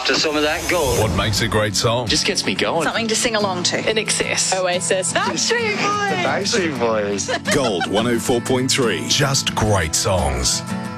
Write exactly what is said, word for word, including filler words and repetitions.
after some of that gold. What makes a great song? Just gets me going. Something to sing along to. In excess. Oasis. Backstreet Boys. Backstreet Boys. Gold one oh four point three. Just great songs.